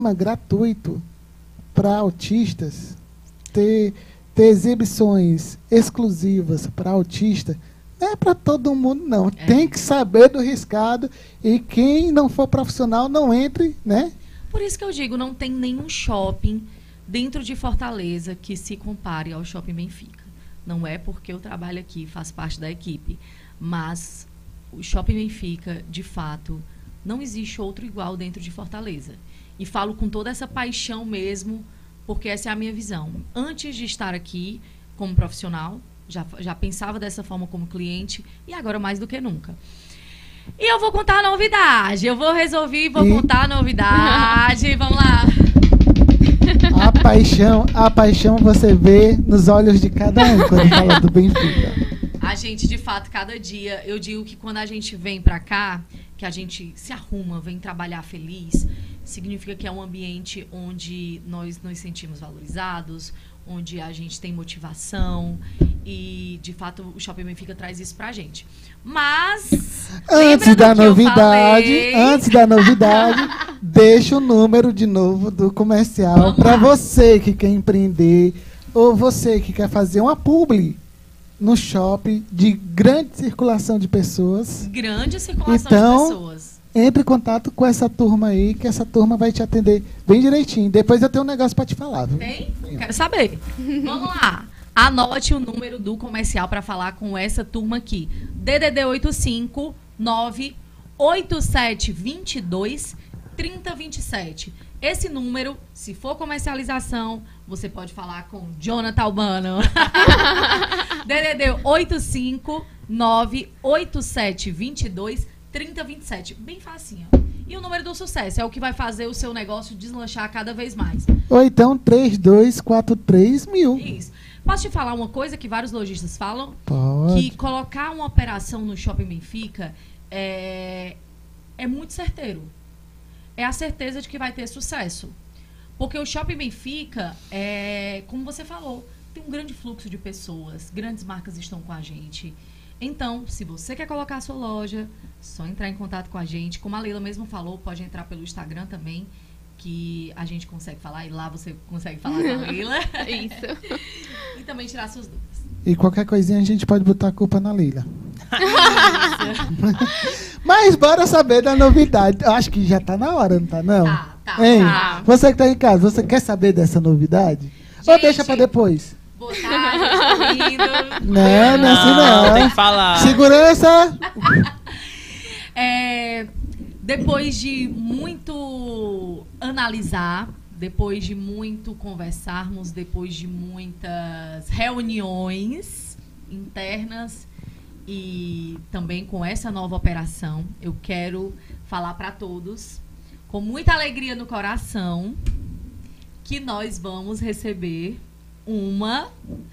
gratuito para autistas, ter exibições exclusivas para autista, não é para todo mundo, não. Tem que saber do riscado e quem não for profissional não entre, né? Por isso que eu digo, não tem nenhum shopping dentro de Fortaleza que se compare ao Shopping Benfica. Não é porque eu trabalho aqui, faço parte da equipe, mas o Shopping Benfica, de fato, não existe outro igual dentro de Fortaleza. E falo com toda essa paixão mesmo, porque essa é a minha visão. Antes de estar aqui como profissional, já pensava dessa forma como cliente, e agora mais do que nunca. E eu vou contar a novidade. Eu vou contar a novidade. Vamos lá. A paixão você vê nos olhos de cada um quando fala do Benfica. A gente, de fato, cada dia, eu digo que quando a gente vem pra cá, que a gente se arruma, vem trabalhar feliz, significa que é um ambiente onde nós nos sentimos valorizados, onde a gente tem motivação e, de fato, o Shopping Benfica traz isso pra gente. Mas, antes da novidade, deixa o número de novo do comercial para você que quer empreender ou você que quer fazer uma publi no shopping de grande circulação de pessoas. Grande circulação de pessoas. Entre em contato com essa turma aí, que essa turma vai te atender bem direitinho. Depois eu tenho um negócio para te falar, viu? Tem? Quero saber. Vamos lá. Anote o número do comercial para falar com essa turma aqui. DDD 85 98722 3027. Esse número, se for comercialização, você pode falar com Jonathan Albano. DDD 85 98722 3027. Bem facinho. E o número do sucesso é o que vai fazer o seu negócio deslanchar cada vez mais. Ou então 3243.000. Isso. Posso te falar uma coisa que vários lojistas falam? Pode. Que colocar uma operação no Shopping Benfica é muito certeiro. É a certeza de que vai ter sucesso. Porque o Shopping Benfica, como você falou, tem um grande fluxo de pessoas, grandes marcas estão com a gente. Então, se você quer colocar a sua loja, só entrar em contato com a gente. Como a Leila mesmo falou, pode entrar pelo Instagram também, que a gente consegue falar, e lá você consegue falar com a Leila. Isso. E também tirar suas dúvidas. E qualquer coisinha a gente pode botar a culpa na Leila. Mas bora saber da novidade. Eu acho que já tá na hora, não tá não? Tá. Hein? Você que tá em casa, você quer saber dessa novidade? Ou deixa pra depois? Boa tarde, lindo. Não é assim não. Tem que falar. Segurança. Depois de muito analisar, depois de muito conversarmos, depois de muitas reuniões internas e também com essa nova operação, eu quero falar para todos, com muita alegria no coração, que nós vamos receber uma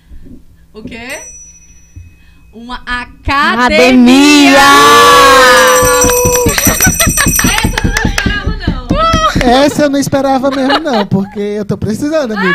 academia! Essa eu não esperava mesmo não, porque eu tô precisando, amiga.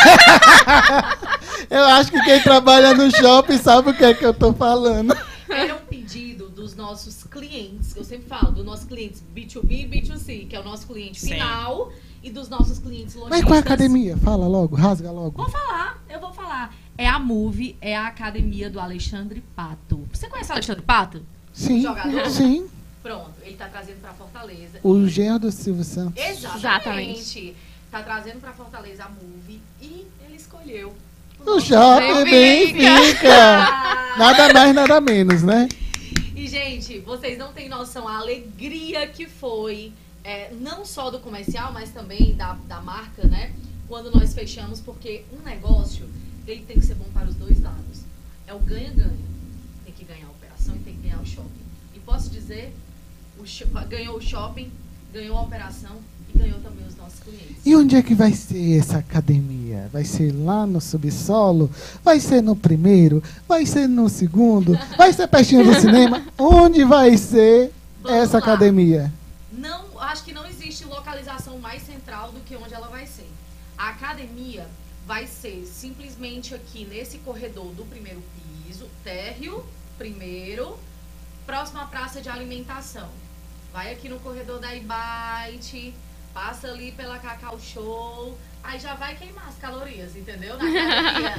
Eu acho que quem trabalha no shopping sabe o que é que eu tô falando. Era um pedido dos nossos clientes, eu sempre falo, dos nossos clientes B2B e B2C, que é o nosso cliente final, e dos nossos clientes lojistas. Mas qual é a academia? Fala logo, rasga logo. Eu vou falar. É a Move, é a academia do Alexandre Pato. Você conhece o Alexandre Pato? Sim, O jogador? sim. Pronto, ele tá trazendo pra Fortaleza. O genro do Silvio Santos. Exatamente. Tá trazendo pra Fortaleza a Move e ele escolheu O Shopping Benfica. Nada mais, nada menos, né? E, gente, vocês não têm noção a alegria que foi, não só do comercial, mas também da marca, né? Quando nós fechamos, porque um negócio, ele tem que ser bom para os dois lados. É o ganha-ganha. Tem que ganhar a operação e tem que ganhar o shopping. E posso dizer, ganhou o shopping, ganhou a operação e ganhou também os nossos clientes. E onde é que vai ser essa academia? Vai ser lá no subsolo? Vai ser no primeiro? Vai ser no segundo? Vai ser pertinho do cinema? Onde vai ser essa academia? Não, acho que não existe localização mais central do que onde ela vai ser. A academia vai ser simplesmente aqui nesse corredor do primeiro piso, térreo, primeiro, próximo à praça de alimentação. Vai aqui no corredor da Ibite, passa ali pela Cacau Show, aí já vai queimar as calorias, entendeu? Na academia.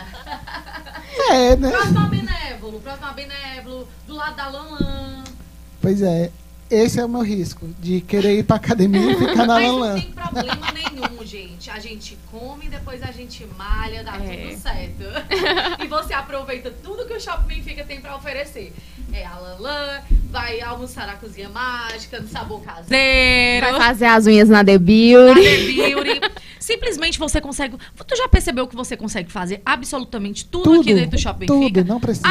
Né? Próximo a Benévolo, do lado da Lanlan. Pois é. Esse é o meu risco, de querer ir pra academia e ficar na Mas Lanlan. não tem problema nenhum, gente. A gente come, depois a gente malha, dá tudo certo. E você aproveita tudo que o Shopping Benfica tem pra oferecer. É a Lanlan, vai almoçar na Cozinha Mágica, no Sabor Caseiro. Vai fazer as unhas na The Na Beauty. The Beauty. Simplesmente você consegue... Tu já percebeu que você consegue fazer absolutamente tudo aqui dentro do Shopping Benfica? Tudo, não precisa.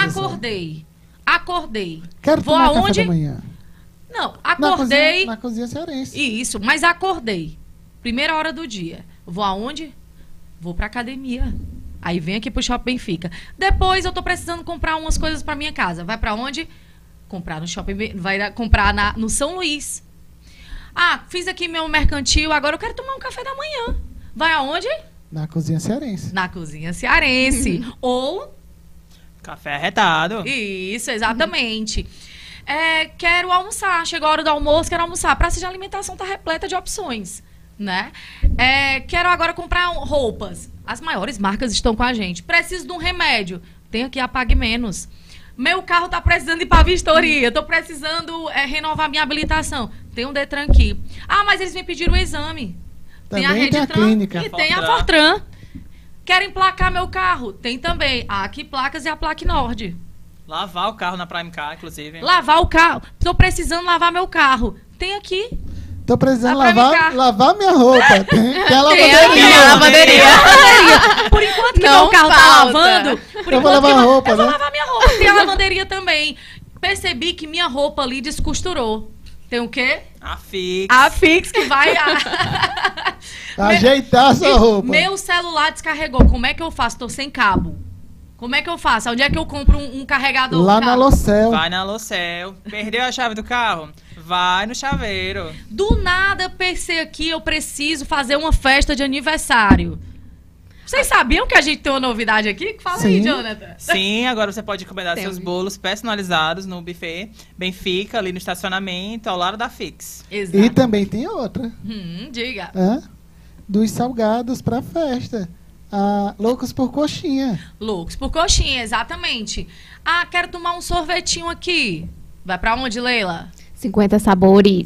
Acordei. Quero Vou tomar aonde? café da manhã. Não, acordei. Na cozinha cearense. Isso, mas acordei. Primeira hora do dia. Vou aonde? Vou pra academia. Aí vem aqui pro Shopping Benfica. Depois eu tô precisando comprar umas coisas pra minha casa. Vai pra onde? Comprar no Shopping, vai comprar no São Luís. Ah, fiz aqui meu mercantil, agora eu quero tomar um café da manhã. Vai aonde? Na cozinha cearense. Na Cozinha Cearense. Ou... Café arretado. Isso, exatamente. Quero almoçar, chegou a hora do almoço, quero almoçar. A praça de alimentação tá repleta de opções, né? Quero agora comprar roupas. As maiores marcas estão com a gente. Preciso de um remédio. Tem aqui a Pague Menos. Meu carro tá precisando ir pra vistoria. Tô precisando renovar minha habilitação. Tem um Detran aqui. Ah, mas eles me pediram um exame. Também tem a clínica. E tem a Fortran. Quero emplacar meu carro. Tem também a Aqui Placas e a Plaque Nord. Lavar o carro na Prime Car, inclusive. Lavar o carro. Tô precisando lavar meu carro. Tem aqui. Tô precisando Dá pra brincar. lavar minha roupa. Tem a Tem a lavanderia. Por enquanto que Não meu carro tá falta. lavando, Eu vou lavar a roupa, eu vou né? lavar minha roupa. Tem a lavanderia também. Percebi que minha roupa ali descosturou. Tem o quê? A Fix. A Fix que vai... Ajeitar a sua roupa. Meu celular descarregou. Como é que eu faço? Tô sem cabo. Como é que eu faço? Onde é que eu compro um carregador? Lá na Locel. Vai na Locel. Perdeu a chave do carro? Vai no chaveiro. Do nada, pensei aqui, eu preciso fazer uma festa de aniversário. Vocês sabiam que a gente tem uma novidade aqui? Fala aí, Sim. Jonathan. Sim, agora você pode encomendar Tem seus um- bolos personalizados no buffet Benfica, ali no estacionamento, ao lado da Fix. Exato. E também tem outra. Diga. Dos salgados pra festa. Loucos por coxinha. Loucos por coxinha, exatamente. Ah, quero tomar um sorvetinho aqui. Vai pra onde, Leila? 50 sabores.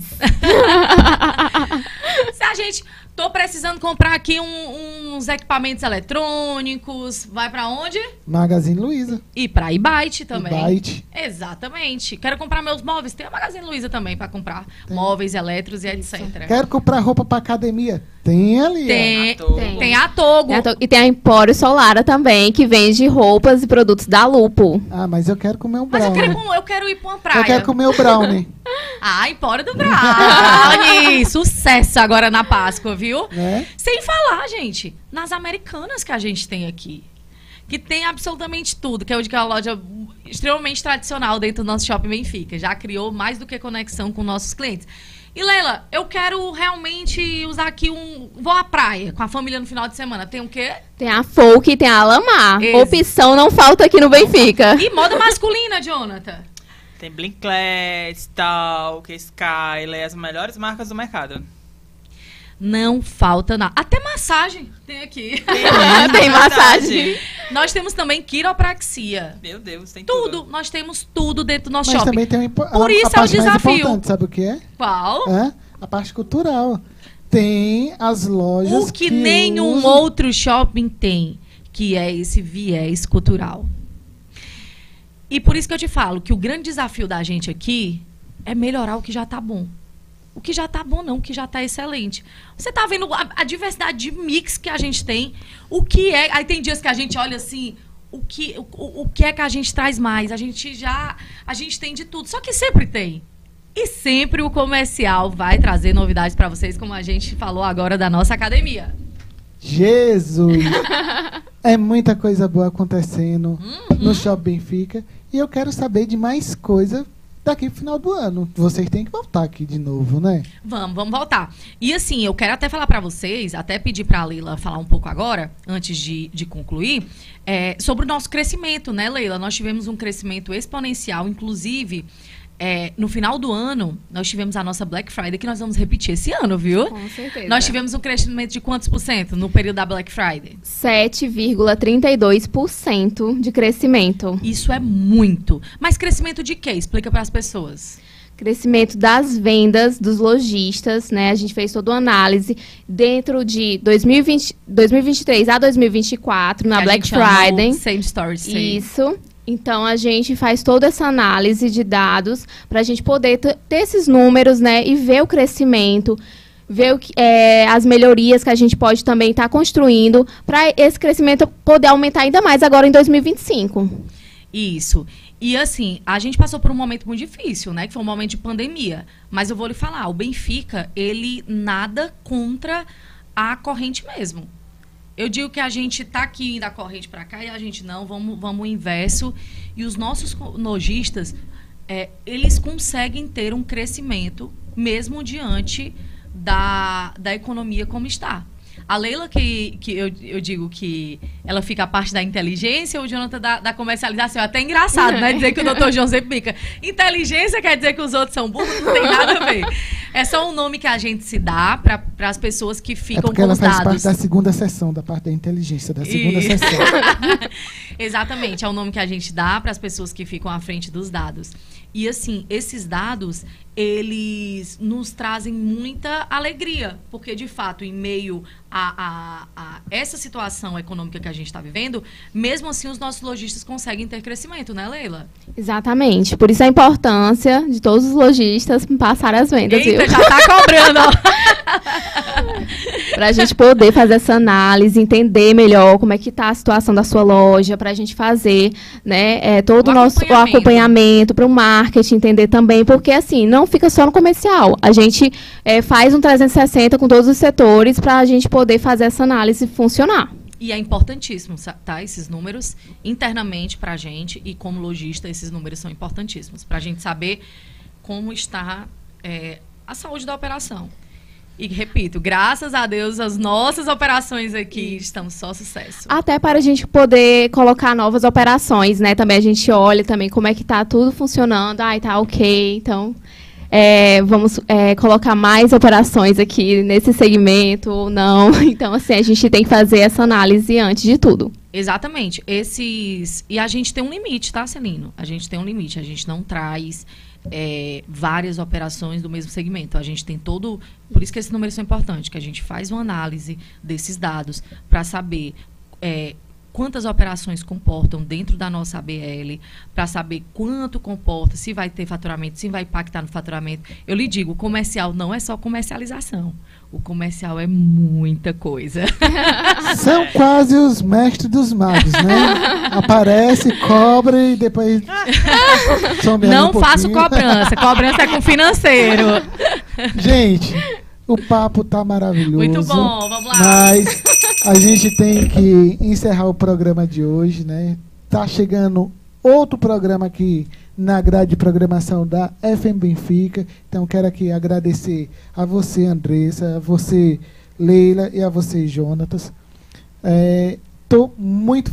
Se a gente... Tô precisando comprar aqui uns equipamentos eletrônicos. Vai pra onde? Magazine Luiza. E pra Ibite também. Byte. Exatamente. Quero comprar meus móveis. Tem a Magazine Luiza também pra comprar móveis, eletros e etc. Quero comprar roupa pra academia. Tem ali. Tem, Togo. tem a Togo. E tem a Empório Solara também, que vende roupas e produtos da Lupo. Mas eu quero comer um Mas brownie. eu quero ir pra uma praia. Eu quero comer o brownie. Empório do Brownie. Sucesso agora na Páscoa, viu? Né? Sem falar, gente, nas Americanas que a gente tem aqui. Que tem absolutamente tudo, que é uma loja extremamente tradicional dentro do nosso Shopping Benfica. Já criou mais do que conexão com nossos clientes. E, Leila, eu quero realmente usar aqui vou à praia com a família no final de semana. Tem o quê? Tem a Folk e tem a Alamar. Isso. Opção não falta aqui no Benfica. E moda masculina, Jonathan? Tem Blinklet, Stalk, Skyler, as melhores marcas do mercado. Não falta nada. Até massagem tem aqui. Tem massagem. Nós temos também quiropraxia. Meu Deus, tem Tudo. tudo. Nós temos tudo dentro do nosso Mas shopping. também tem Por isso é o parte mais desafio. importante, sabe o que é? Qual? A parte cultural. Tem as lojas O que nenhum usam- outro shopping tem, que é esse viés cultural. E por isso que eu te falo que o grande desafio da gente aqui é melhorar o que já está bom. O que já está bom não, o que já está excelente. Você está vendo a diversidade de mix que a gente tem, o que é... Aí tem dias que a gente olha assim, o que é que a gente traz mais? A gente tem de tudo, só que sempre tem. E sempre o comercial vai trazer novidades para vocês, como a gente falou agora da nossa academia. Jesus! É muita coisa boa acontecendo no Shopping Benfica. E eu quero saber de mais coisa daqui pro final do ano. Vocês têm que voltar aqui de novo, né? Vamos voltar. E assim, eu quero até falar para vocês, até pedir para a Leila falar um pouco agora, antes de concluir, sobre o nosso crescimento, né, Leila? Nós tivemos um crescimento exponencial, inclusive... no final do ano, nós tivemos a nossa Black Friday, que nós vamos repetir esse ano, viu? Com certeza. Nós tivemos um crescimento de quantos por cento no período da Black Friday? 7,32% de crescimento. Isso é muito. Mas crescimento de quê? Explica para as pessoas. Crescimento das vendas dos lojistas, né? A gente fez toda uma análise dentro de 2023 a 2024, na Que a Black gente ama o Friday. Same Story Same. Isso. Então, a gente faz toda essa análise de dados para a gente poder ter esses números, né? E ver o crescimento, ver as melhorias que a gente pode também estar construindo para esse crescimento poder aumentar ainda mais agora em 2025. Isso. E assim, a gente passou por um momento muito difícil, né? Que foi um momento de pandemia. Mas eu vou lhe falar, o Benfica, ele nada contra a corrente mesmo. Eu digo que a gente tá aqui da corrente para cá e a gente não, vamos o inverso. E os nossos lojistas, eles conseguem ter um crescimento mesmo diante da economia como está. A Leila, que eu digo que ela fica a parte da inteligência, o Jonathan da comercialização. É até engraçado, né? Dizer que o Dr. João sempre fica. Inteligência quer dizer que os outros são burros, não tem nada a ver. É só um nome que a gente se dá para as pessoas que ficam porque com ela os faz dados. parte da segunda sessão, da parte da inteligência, da segunda sessão. Exatamente, é o nome que a gente dá para as pessoas que ficam à frente dos dados. E assim, esses dados, eles nos trazem muita alegria, porque de fato, em meio a essa situação econômica que a gente está vivendo, mesmo assim os nossos lojistas conseguem ter crescimento, né, Leila? Exatamente. Por isso a importância de todos os lojistas passar as vendas. Eita, viu? já tá cobrando, ó. Para a gente poder fazer essa análise, entender melhor como é que está a situação da sua loja, para a gente fazer, né, todo o nosso acompanhamento para o marketing, entender também, porque assim, não fica só no comercial. A gente faz um 360 com todos os setores para a gente poder fazer essa análise funcionar. E é importantíssimo, tá? Esses números internamente para a gente e como lojista, esses números são importantíssimos para a gente saber como está a saúde da operação. E repito, graças a Deus, as nossas operações aqui estão só sucesso. Até para a gente poder colocar novas operações, né? Também a gente olha também como é que tá tudo funcionando. Ai, tá ok. Então, vamos colocar mais operações aqui nesse segmento ou não. Então, assim, a gente tem que fazer essa análise antes de tudo. Exatamente. E a gente tem um limite, tá, Celino? A gente tem um limite. A gente não traz várias operações do mesmo segmento. A gente tem todo... Por isso que esses números são importantes, que a gente faz uma análise desses dados para saber quantas operações comportam dentro da nossa ABL, para saber quanto comporta, se vai ter faturamento, se vai impactar no faturamento. Eu lhe digo, o comercial não é só comercialização. O comercial é muita coisa. São quase os mestres dos magos, né? Aparece, cobra e depois... Não faço cobrança. Cobrança é com financeiro. Gente, o papo tá maravilhoso. Muito bom, vamos lá. Mas a gente tem que encerrar o programa de hoje, né? Tá chegando outro programa aqui na grade de programação da FM Benfica. Então, quero aqui agradecer a você, Andressa, a você, Leila, e a você, Jonatas. Estou muito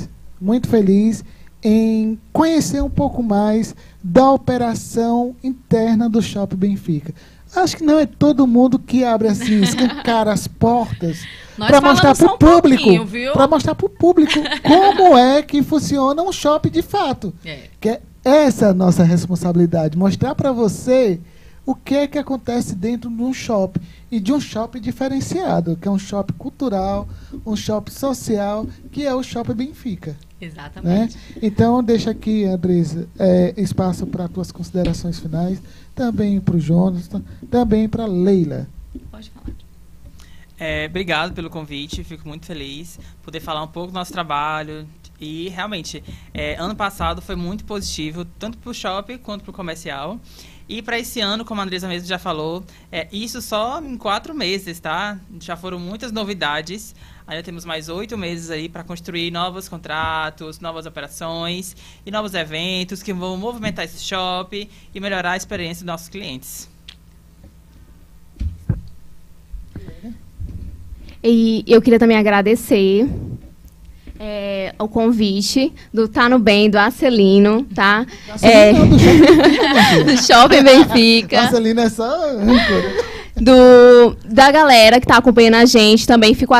feliz em conhecer um pouco mais da operação interna do Shopping Benfica. Acho que não é todo mundo que abre assim, escancara as portas para mostrar para o público, para mostrar para o público como é que funciona um shopping de fato. Que essa é a nossa responsabilidade, mostrar para você o que é que acontece dentro de um shopping e de um shopping diferenciado, que é um shopping cultural, um shopping social, que é o Shopping Benfica. Exatamente. Né? Então, deixa aqui, Andressa, espaço para as tuas considerações finais, também para o Jonas, também para a Leila. Pode falar. Obrigado pelo convite, fico muito feliz poder falar um pouco do nosso trabalho. E, realmente, ano passado foi muito positivo, tanto para o shopping quanto para o comercial. E para esse ano, como a Andressa mesmo já falou, isso só em 4 meses, tá? Já foram muitas novidades. Ainda temos mais 8 meses aí para construir novos contratos, novas operações e novos eventos que vão movimentar esse shopping e melhorar a experiência dos nossos clientes. E eu queria também agradecer o convite do Tá no Bem, do Arcelino, tá? Do Shopping Benfica. Arcelino é só âncora. Da galera que tá acompanhando a gente, também fico